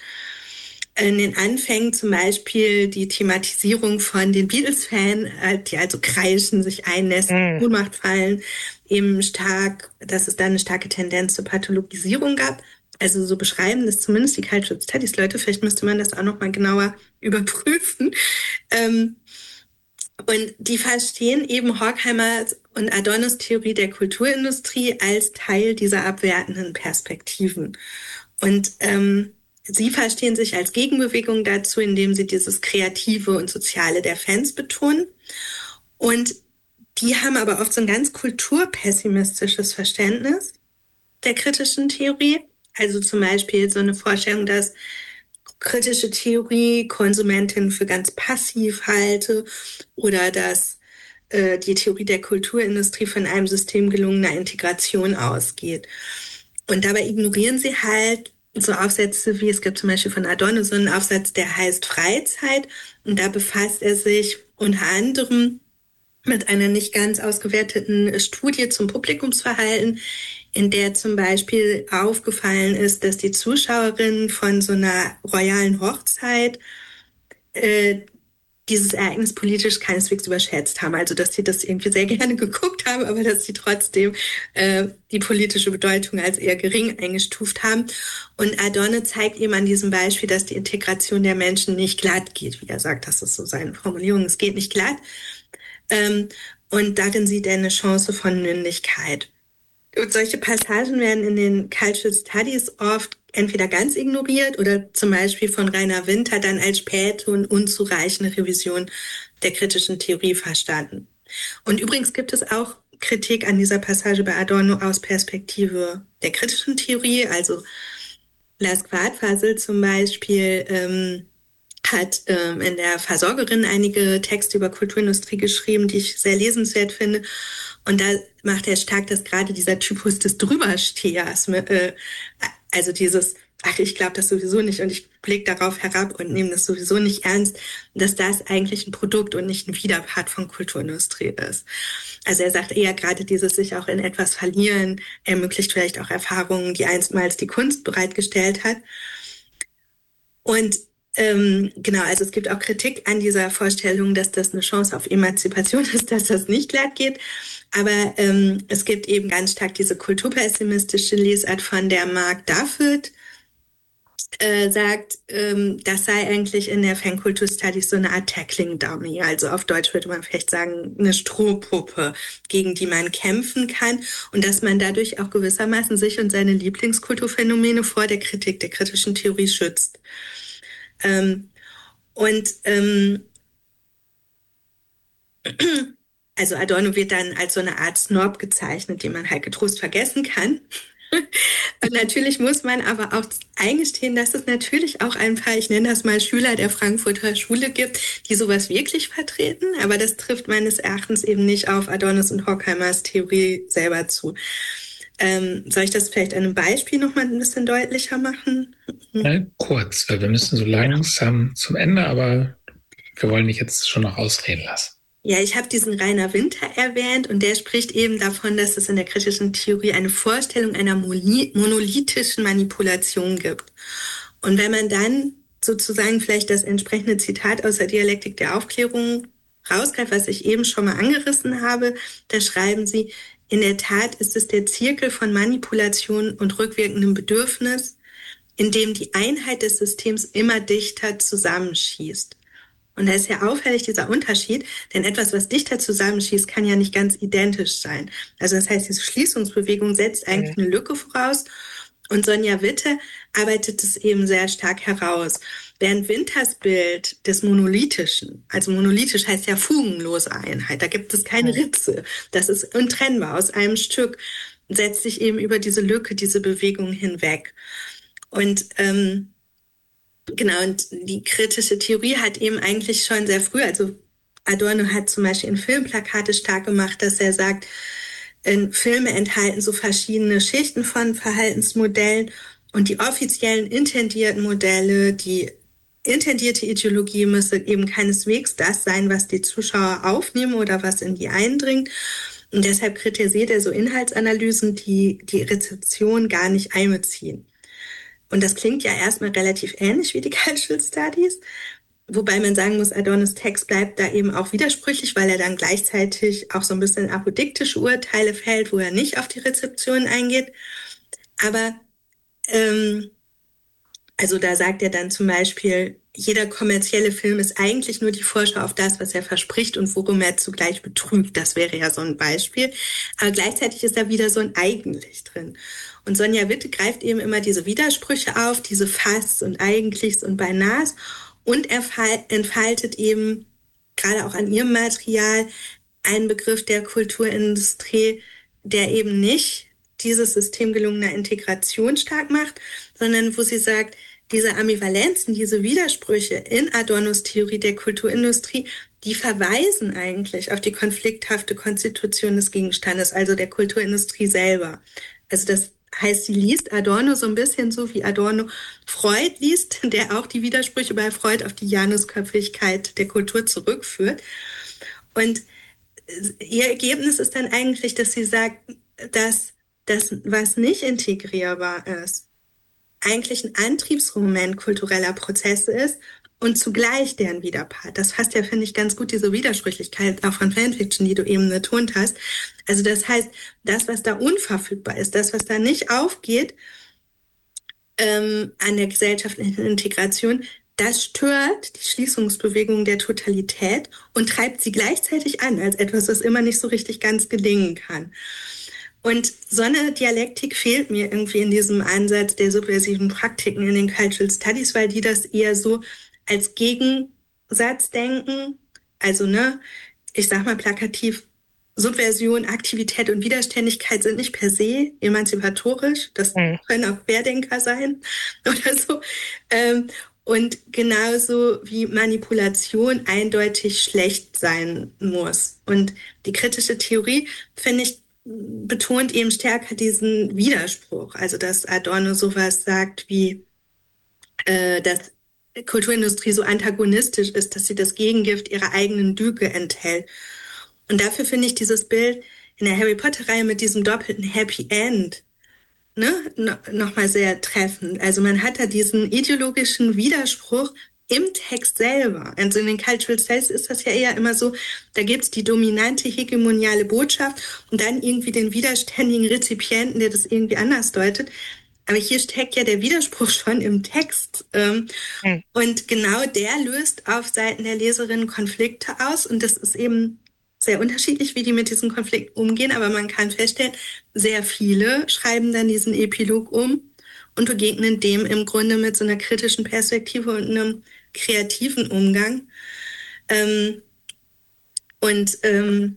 A: in den Anfängen zum Beispiel die Thematisierung von den Beatles-Fans, die also kreischen, sich einnässen,
B: Mhm.
A: Ohnmacht fallen, eben stark, dass es da eine starke Tendenz zur Pathologisierung gab. Also so beschreiben das zumindest die Cultural Studies Leute. Vielleicht müsste man das auch noch mal genauer überprüfen. Ähm, und die verstehen eben Horkheimers und Adornos Theorie der Kulturindustrie als Teil dieser abwertenden Perspektiven. Und ähm, sie verstehen sich als Gegenbewegung dazu, indem sie dieses Kreative und Soziale der Fans betonen. Und die haben aber oft so ein ganz kulturpessimistisches Verständnis der kritischen Theorie. Also zum Beispiel so eine Vorstellung, dass kritische Theorie Konsumentin für ganz passiv halte oder dass äh, die Theorie der Kulturindustrie von einem System gelungener Integration ausgeht. Und dabei ignorieren sie halt so Aufsätze wie, es gibt zum Beispiel von Adorno so einen Aufsatz, der heißt Freizeit. Und da befasst er sich unter anderem mit einer nicht ganz ausgewerteten Studie zum Publikumsverhalten, in der zum Beispiel aufgefallen ist, dass die Zuschauerinnen von so einer royalen Hochzeit äh, dieses Ereignis politisch keineswegs überschätzt haben. Also dass sie das irgendwie sehr gerne geguckt haben, aber dass sie trotzdem äh, die politische Bedeutung als eher gering eingestuft haben. Und Adorno zeigt eben an diesem Beispiel, dass die Integration der Menschen nicht glatt geht. Wie er sagt, das ist so seine Formulierung, es geht nicht glatt. Ähm, und darin sieht er eine Chance von Mündigkeit. Und solche Passagen werden in den Cultural Studies oft entweder ganz ignoriert oder zum Beispiel von Rainer Winter dann als späte und unzureichende Revision der kritischen Theorie verstanden. Und übrigens gibt es auch Kritik an dieser Passage bei Adorno aus Perspektive der kritischen Theorie. Also Lars Quadfasel zum Beispiel ähm, hat ähm, in der Versorgerin einige Texte über Kulturindustrie geschrieben, die ich sehr lesenswert finde. Und da macht er stark, dass gerade dieser Typus des Drüberstehers, äh, also dieses ach, ich glaube das sowieso nicht und ich blicke darauf herab und nehme das sowieso nicht ernst, dass das eigentlich ein Produkt und nicht ein Widerpart von Kulturindustrie ist. Also er sagt eher gerade dieses sich auch in etwas verlieren, ermöglicht vielleicht auch Erfahrungen, die einstmals die Kunst bereitgestellt hat. Und ähm, genau, also es gibt auch Kritik an dieser Vorstellung, dass das eine Chance auf Emanzipation ist, dass das nicht glatt geht. Aber ähm, es gibt eben ganz stark diese kulturpessimistische Lesart, von der Mark Dufford äh, sagt, ähm, das sei eigentlich in der Fankultur-Studies so eine Art Tackling-Dummy. Also auf Deutsch würde man vielleicht sagen, eine Strohpuppe, gegen die man kämpfen kann und dass man dadurch auch gewissermaßen sich und seine Lieblingskulturphänomene vor der Kritik der kritischen Theorie schützt. Ähm, und ähm, also Adorno wird dann als so eine Art Snob gezeichnet, den man halt getrost vergessen kann. Und natürlich muss man aber auch eingestehen, dass es natürlich auch ein paar, ich nenne das mal Schüler der Frankfurter Schule gibt, die sowas wirklich vertreten. Aber das trifft meines Erachtens eben nicht auf Adornos und Horkheimers Theorie selber zu. Ähm, soll ich das vielleicht an einem Beispiel noch mal ein bisschen deutlicher machen?
C: Ja, kurz, weil wir müssen so langsam zum Ende, aber wir wollen dich jetzt schon noch ausreden lassen.
A: Ja, ich habe diesen Rainer Winter erwähnt und der spricht eben davon, dass es in der kritischen Theorie eine Vorstellung einer monolithischen Manipulation gibt. Und wenn man dann sozusagen vielleicht das entsprechende Zitat aus der Dialektik der Aufklärung rausgreift, was ich eben schon mal angerissen habe, da schreiben sie, in der Tat ist es der Zirkel von Manipulation und rückwirkendem Bedürfnis, in dem die Einheit des Systems immer dichter zusammenschießt. Und da ist ja auffällig dieser Unterschied, denn etwas, was dichter zusammenschießt, kann ja nicht ganz identisch sein. Also das heißt, diese Schließungsbewegung setzt eigentlich eine Lücke voraus und Sonja Witte arbeitet es eben sehr stark heraus. Während Winters Bild des Monolithischen, also monolithisch heißt ja fugenlose Einheit, da gibt es keine Ritze, das ist untrennbar aus einem Stück, setzt sich eben über diese Lücke, diese Bewegung hinweg. Und ähm, Genau, und die kritische Theorie hat eben eigentlich schon sehr früh, also Adorno hat zum Beispiel in Filmplakate stark gemacht, dass er sagt, in Filme enthalten so verschiedene Schichten von Verhaltensmodellen und die offiziellen intendierten Modelle, die intendierte Ideologie müsse eben keineswegs das sein, was die Zuschauer aufnehmen oder was in die eindringt. Und deshalb kritisiert er so Inhaltsanalysen, die die Rezeption gar nicht einbeziehen. Und das klingt ja erstmal relativ ähnlich wie die Cultural Studies, wobei man sagen muss, Adornos Text bleibt da eben auch widersprüchlich, weil er dann gleichzeitig auch so ein bisschen apodiktische Urteile fällt, wo er nicht auf die Rezeption eingeht. Aber ähm, also da sagt er dann zum Beispiel, jeder kommerzielle Film ist eigentlich nur die Vorschau auf das, was er verspricht und worum er zugleich betrügt. Das wäre ja so ein Beispiel. Aber gleichzeitig ist da wieder so ein Eigentlich drin. Und Sonja Witte greift eben immer diese Widersprüche auf, diese Fass und Eigentlichs und Beinahs und entfaltet eben gerade auch an ihrem Material einen Begriff der Kulturindustrie, der eben nicht dieses System gelungener Integration stark macht, sondern wo sie sagt, diese Ambivalenzen, diese Widersprüche in Adornos Theorie der Kulturindustrie, die verweisen eigentlich auf die konflikthafte Konstitution des Gegenstandes, also der Kulturindustrie selber. Also das heißt, sie liest Adorno so ein bisschen so, wie Adorno Freud liest, der auch die Widersprüche bei Freud auf die Janusköpfigkeit der Kultur zurückführt. Und ihr Ergebnis ist dann eigentlich, dass sie sagt, dass das, was nicht integrierbar ist, eigentlich ein Antriebsmoment kultureller Prozesse ist und zugleich deren Widerpart. Das fasst ja, finde ich, ganz gut diese Widersprüchlichkeit auch von Fanfiction, die du eben betont hast. Also das heißt, das, was da unverfügbar ist, das, was da nicht aufgeht ähm, an der gesellschaftlichen Integration, das stört die Schließungsbewegung der Totalität und treibt sie gleichzeitig an, als etwas, was immer nicht so richtig ganz gelingen kann. Und so eine Dialektik fehlt mir irgendwie in diesem Ansatz der subversiven Praktiken in den Cultural Studies, weil die das eher so als Gegensatz denken. Also, ne, ich sag mal plakativ, Subversion, Aktivität und Widerständigkeit sind nicht per se emanzipatorisch. Das mhm. können auch Querdenker sein oder so. Ähm, und genauso wie Manipulation eindeutig schlecht sein muss. Und die kritische Theorie, finde ich, betont eben stärker diesen Widerspruch. Also dass Adorno sowas sagt wie, äh, dass Kulturindustrie so antagonistisch ist, dass sie das Gegengift ihrer eigenen Lüge enthält. Und dafür finde ich dieses Bild in der Harry Potter-Reihe mit diesem doppelten Happy End, ne, no, nochmal sehr treffend. Also man hat da diesen ideologischen Widerspruch im Text selber. Also in den Cultural Studies ist das ja eher immer so, da gibt's die dominante hegemoniale Botschaft und dann irgendwie den widerständigen Rezipienten, der das irgendwie anders deutet. Aber hier steckt ja der Widerspruch schon im Text. Ähm,
B: Hm.
A: und genau der löst auf Seiten der Leserinnen Konflikte aus. Und das ist eben sehr unterschiedlich, wie die mit diesen Konflikten umgehen. Aber man kann feststellen, sehr viele schreiben dann diesen Epilog um und begegnen dem im Grunde mit so einer kritischen Perspektive und einem kreativen Umgang. Ähm, und ähm,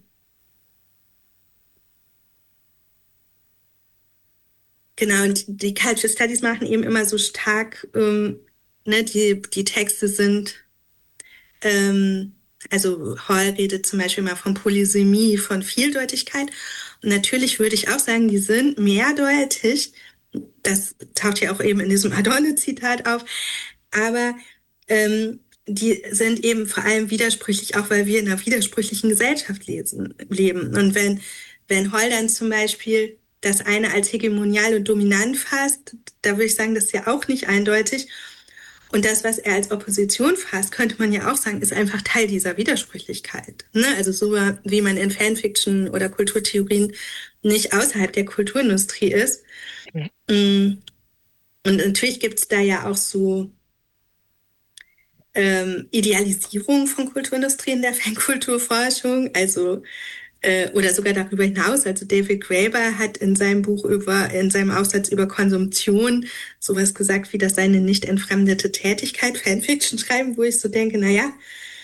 A: genau, und die Cultural Studies machen eben immer so stark, ähm, ne, die, die Texte sind, ähm, also Hall redet zum Beispiel mal von Polysemie, von Vieldeutigkeit. Und natürlich würde ich auch sagen, die sind mehrdeutig. Das taucht ja auch eben in diesem Adorno-Zitat auf. Aber ähm, die sind eben vor allem widersprüchlich, auch weil wir in einer widersprüchlichen Gesellschaft lesen, leben. Und wenn, wenn Hall dann zum Beispiel das eine als hegemonial und dominant fasst, da würde ich sagen, das ist ja auch nicht eindeutig. Und das, was er als Opposition fasst, könnte man ja auch sagen, ist einfach Teil dieser Widersprüchlichkeit. Ne? Also so wie man in Fanfiction oder Kulturtheorien nicht außerhalb der Kulturindustrie ist.
B: Mhm.
A: Und natürlich gibt es da ja auch so ähm, Idealisierung von Kulturindustrie in der Fankulturforschung, also äh, oder sogar darüber hinaus. Also David Graeber hat in seinem Buch über, in seinem Aufsatz über Konsumption sowas gesagt, wie das seine nicht entfremdete Tätigkeit, Fanfiction schreiben, wo ich so denke, na ja,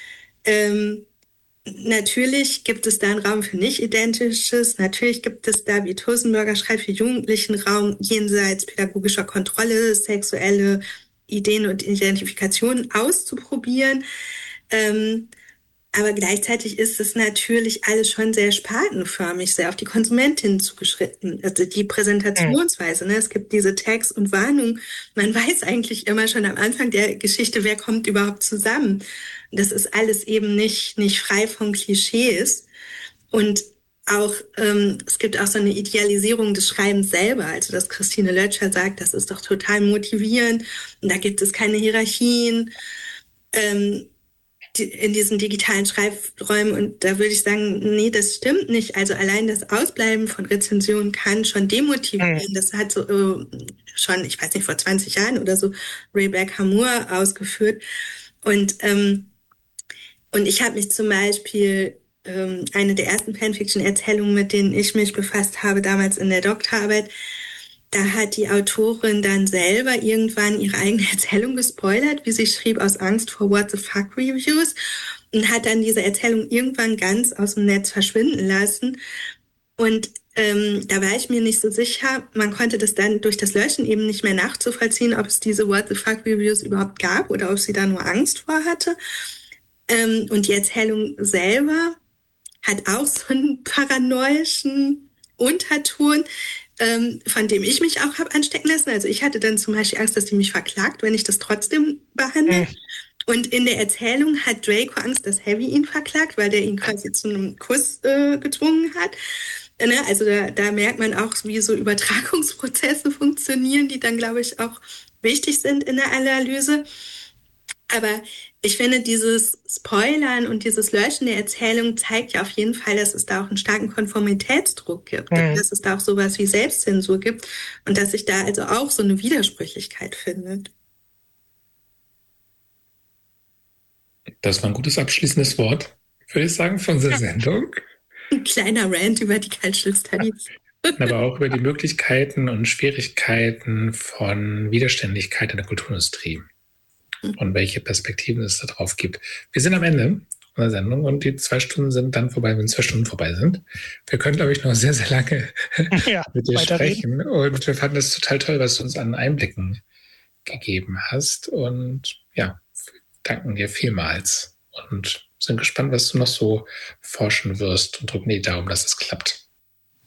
A: ähm, natürlich gibt es da einen Raum für Nicht-Identisches. Natürlich gibt es da, wie Thursenberger schreibt, für Jugendlichen Raum jenseits pädagogischer Kontrolle, sexuelle Ideen und Identifikationen auszuprobieren. Ähm, aber gleichzeitig ist es natürlich alles schon sehr spartenförmig, sehr auf die Konsumentin zugeschritten. Also die Präsentationsweise, ne? Es gibt diese Tags und Warnungen. Man weiß eigentlich immer schon am Anfang der Geschichte, wer kommt überhaupt zusammen. Das ist alles eben nicht, nicht frei von Klischees. Und auch, ähm, es gibt auch so eine Idealisierung des Schreibens selber. Also, dass Christine Lötscher sagt, das ist doch total motivierend und da gibt es keine Hierarchien. Ähm, in diesen digitalen Schreibräumen. Und da würde ich sagen, nee, das stimmt nicht. Also allein das Ausbleiben von Rezensionen kann schon demotivieren.
B: Mhm.
A: Das hat so äh, schon, ich weiß nicht, vor zwanzig Jahren oder so Rebecca Moore ausgeführt. Und, ähm, und ich habe mich zum Beispiel, ähm, eine der ersten Fanfiction-Erzählungen, mit denen ich mich befasst habe, damals in der Doktorarbeit, da hat die Autorin dann selber irgendwann ihre eigene Erzählung gespoilert, wie sie schrieb, aus Angst vor What the Fuck Reviews, und hat dann diese Erzählung irgendwann ganz aus dem Netz verschwinden lassen. Und ähm, da war ich mir nicht so sicher. Man konnte das dann durch das Löschen eben nicht mehr nachzuvollziehen, ob es diese What the Fuck Reviews überhaupt gab oder ob sie da nur Angst vor hatte. Ähm, und die Erzählung selber hat auch so einen paranoischen Unterton, ähm, von dem ich mich auch habe anstecken lassen. Also ich hatte dann zum Beispiel Angst, dass die mich verklagt, wenn ich das trotzdem behandle.
B: Mhm.
A: Und in der Erzählung hat Draco Angst, dass Harry ihn verklagt, weil der ihn quasi zu einem Kuss äh, gezwungen hat. Ne? Also da, da merkt man auch, wie so Übertragungsprozesse funktionieren, die dann, glaube ich, auch wichtig sind in der Analyse. Aber ich finde, dieses Spoilern und dieses Löschen der Erzählung zeigt ja auf jeden Fall, dass es da auch einen starken Konformitätsdruck gibt,
B: Mhm.
A: dass es da auch sowas wie Selbstzensur gibt und dass sich da also auch so eine Widersprüchlichkeit findet.
C: Das war ein gutes abschließendes Wort, würde ich sagen, von unserer Sendung.
A: Ein kleiner Rant über die Cultural Studies.
C: Aber auch über die Möglichkeiten und Schwierigkeiten von Widerständigkeit in der Kulturindustrie und welche Perspektiven es da drauf gibt. Wir sind am Ende unserer Sendung und die zwei Stunden sind dann vorbei, wenn zwei Stunden vorbei sind. Wir können, glaube ich, noch sehr, sehr lange
B: Ja,
C: mit dir
B: weiterreden.
C: sprechen und wir fanden es total toll, was du uns an Einblicken gegeben hast und ja, danken dir vielmals und sind gespannt, was du noch so forschen wirst und drücken die Daumen, dass es klappt.